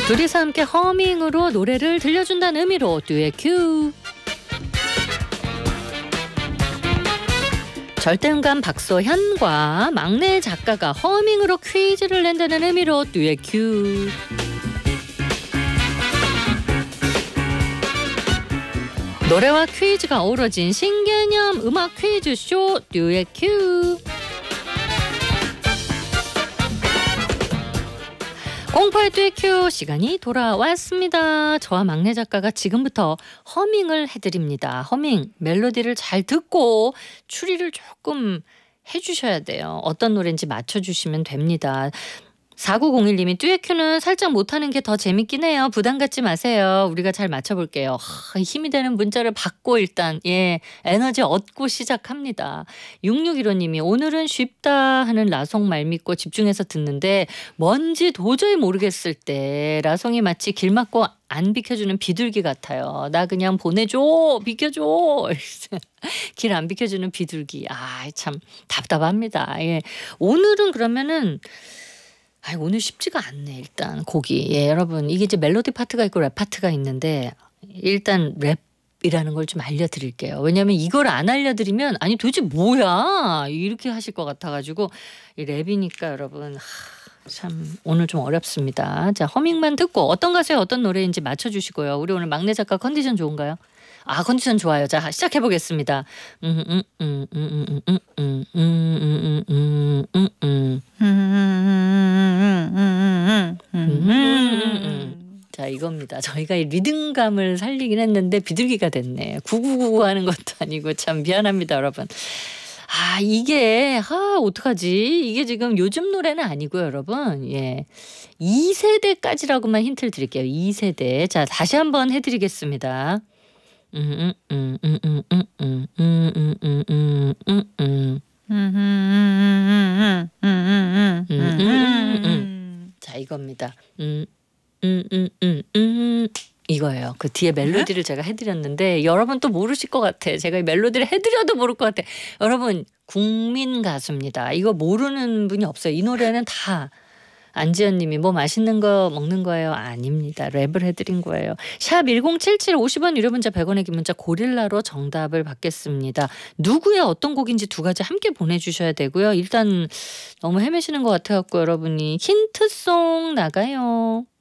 둘이서 함께 허밍으로 노래를 들려준다는 의미로 듀엣 큐. 절대음감 박소현과 막내 작가가 허밍으로 퀴즈를 낸다는 의미로 듀엣 큐. 노래와 퀴즈가 어우러진 신개념 음악 퀴즈쇼 듀엣 큐. 공포의 듀엣 큐 시간이 돌아왔습니다. 저와 막내 작가가 지금부터 허밍을 해드립니다. 허밍 멜로디를 잘 듣고 추리를 조금 해주셔야 돼요. 어떤 노래인지 맞춰주시면 됩니다. 4901님이 듀엣 큐는 살짝 못하는 게 더 재밌긴 해요. 부담 갖지 마세요. 우리가 잘 맞춰볼게요. 힘이 되는 문자를 받고 일단 에너지 얻고 시작합니다. 6615님이 오늘은 쉽다 하는 라송 말 믿고 집중해서 듣는데 뭔지 도저히 모르겠을 때 라송이 마치 길 막고 안 비켜주는 비둘기 같아요. 나 그냥 보내줘, 비켜줘. 길 안 비켜주는 비둘기. 참 답답합니다. 오늘은 그러면은 오늘 쉽지가 않네. 일단 곡이 여러분 이게 이제 멜로디 파트가 있고 랩 파트가 있는데 일단 랩이라는 걸 좀 알려드릴게요. 왜냐하면 이걸 안 알려드리면 아니 도대체 뭐야 이렇게 하실 것 같아가지고 이 랩이니까 여러분 참 오늘 좀 어렵습니다. 자 허밍만 듣고 어떤 가수의 어떤 노래인지 맞춰주시고요. 우리 오늘 막내 작가 컨디션 좋은가요? 컨디션 좋아요. 자 시작해 보겠습니다. 자 이겁니다. 저희가 이 리듬감을 살리긴 했는데 비둘기가 됐네. 9999 하는 것도 아니고 참 미안합니다 여러분. 이게 어떡하지? 이게 지금 요즘 노래는 아니고요 여러분. 2세대까지라고만 힌트를 드릴게요. 2세대. 자 다시 한번 해드리겠습니다. 자 이겁니다. 이거예요. 그 뒤에 멜로디를 제가 해드렸는데 여러분 또 모르실 것 같아. 제가 이 멜로디를 해드려도 모를 것 같아. 여러분 국민 가수입니다. 이거 모르는 분이 없어요. 이 노래는 다 안지연 님이 뭐 맛있는 거 먹는 거예요? 아닙니다. 랩을 해드린 거예요. 샵 1077 50원 유료 문자 100원의 긴 문자 고릴라로 정답을 받겠습니다. 누구의 어떤 곡인지 두 가지 함께 보내주셔야 되고요. 일단 너무 헤매시는 것 같아갖고 여러분이 힌트송 나가요.